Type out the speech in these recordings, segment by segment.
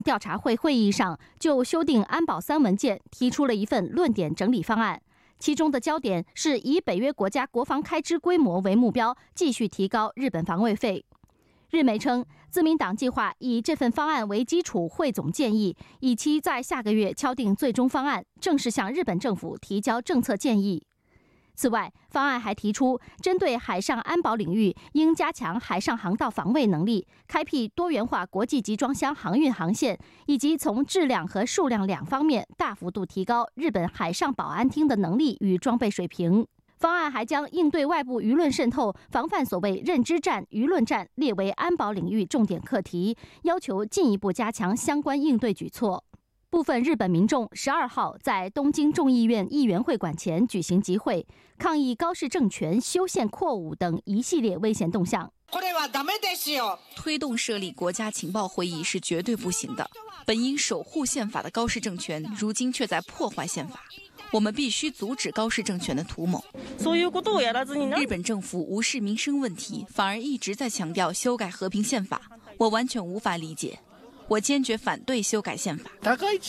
调查会会议上就修订安保3文件提出了一份论点整理方案，其中的焦点是以北约国家国防开支规模为目标，继续提高日本防卫费。日媒称，自民党计划以这份方案为基础汇总建议，以期在下个月敲定最终方案，正式向日本政府提交政策建议。此外，方案还提出，针对海上安保领域，应加强海上航道防卫能力，开辟多元化国际集装箱航运航线，以及从质量和数量2方面大幅度提高日本海上保安厅的能力与装备水平。方案还将应对外部舆论渗透、防范所谓认知战、舆论战列为安保领域重点课题，要求进一步加强相关应对举措。部分日本民众12号在东京众议院议员会馆前举行集会，抗议高市政权修宪扩武等一系列危险动向。 推动设立国家情报会议是绝对不行的。本应守护宪法的高市政权，如今却在破坏宪法。我们必须阻止高市政权的图谋。日本政府无视民生问题，反而一直在强调修改和平宪法，我完全无法理解。我坚决反对修改宪法。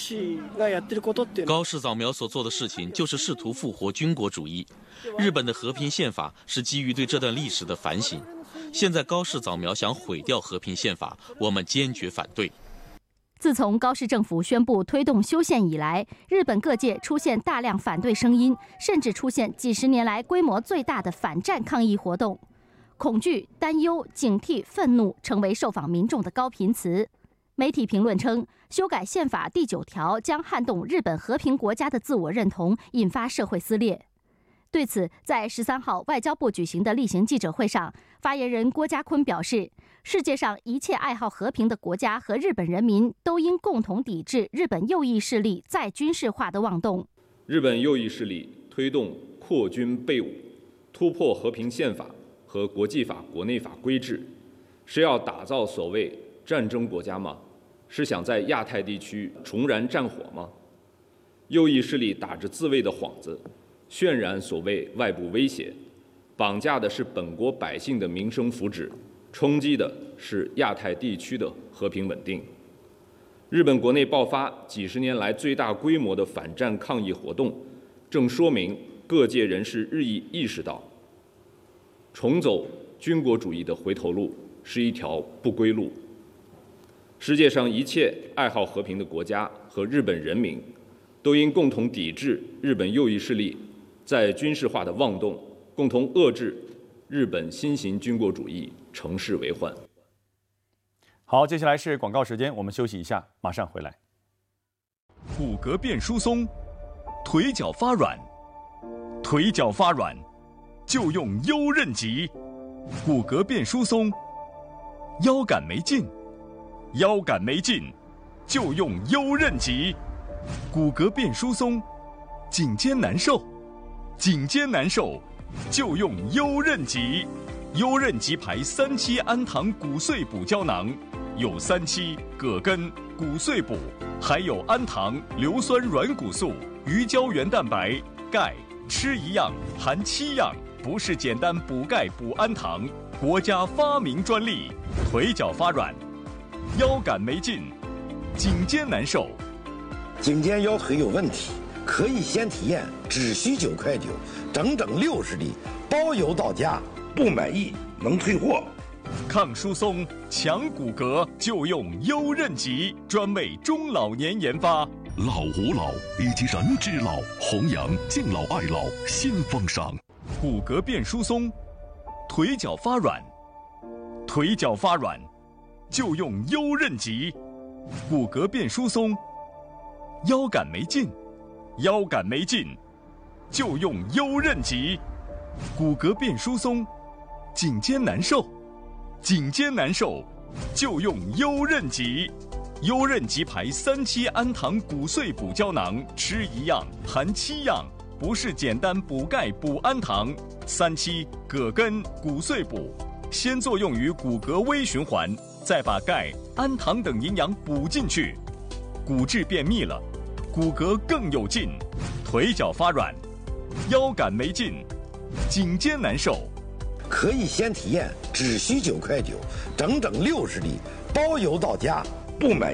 高市早苗所做的事情就是试图复活军国主义。日本的和平宪法是基于对这段历史的反省。现在高市早苗想毁掉和平宪法，我们坚决反对。 自从高市政府宣布推动修宪以来，日本各界出现大量反对声音，甚至出现几十年来规模最大的反战抗议活动。恐惧、担忧、警惕、愤怒成为受访民众的高频词。媒体评论称，修改宪法第9条将撼动日本和平国家的自我认同，引发社会撕裂。对此，在13号外交部举行的例行记者会上，发言人郭家坤表示，世界上一切爱好和平的国家和日本人民都应共同抵制日本右翼势力再军事化的妄动。 日本右翼势力推动扩军备武，突破和平宪法和国际法、国内法规制，是要打造所谓战争国家吗？是想在亚太地区重燃战火吗？右翼势力打着自卫的幌子，渲染所谓外部威胁，绑架的是本国百姓的民生福祉，冲击的是亚太地区的和平稳定。日本国内爆发几十年来最大规模的反战抗议活动，正说明各界人士日益意识到，重走军国主义的回头路是一条不归路。世界上一切爱好和平的国家和日本人民都应共同抵制日本右翼势力在军事化的妄动，共同遏制日本新型军国主义乘势为患。 好，接下来是广告时间，我们休息一下，马上回来。 骨骼变疏松，腿脚发软，腿脚发软就用优韧极。骨骼变疏松，腰杆没劲，腰杆没劲就用优韧极。骨骼变疏松，颈肩难受，颈肩难受就用优韧极。优韧极牌3期氨糖骨碎补胶囊，有3期、葛根、骨碎补，还有氨糖、硫酸软骨素、鱼胶原蛋白、钙，吃一样含7样，不是简单补钙补氨糖，国家发明专利。腿脚发软，腰杆没劲，颈肩难受， 颈肩腰腿有问题，可以先体验，只需9.9块，整整60粒，包邮到家，不满意能退货。 抗疏松、强骨骼就用优韧极，专为中老年研发。 老吾老以及人之老，弘扬敬老爱老新风尚。 骨骼变疏松，腿脚发软，腿脚发软就用优韧极。骨骼变疏松，腰杆没劲，腰杆没劲就用优韧极。骨骼变疏松，颈肩难受，颈肩难受就用优韧极。优韧极牌3期氨糖骨碎补胶囊，吃一样含7样，不是简单补钙补氨糖。3期、葛根、骨碎补，先作用于骨骼微循环，再把钙、氨糖等营养补进去，骨质变密了，骨骼更有劲。腿脚发软，腰杆没劲，颈肩难受， 可以先体验，只需9.9块，整整60粒，包邮到家，不满意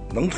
能退。